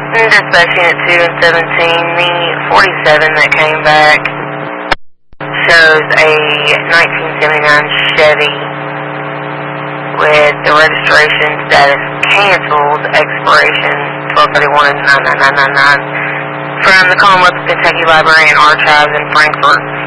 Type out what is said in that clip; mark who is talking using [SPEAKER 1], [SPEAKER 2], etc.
[SPEAKER 1] Dispatch Unit 2 and 17, the 47 that came back shows a 1979 Chevy with the registration status canceled, expiration 12/31/9999 from the Commonwealth of Kentucky Library and Archives in Frankfort.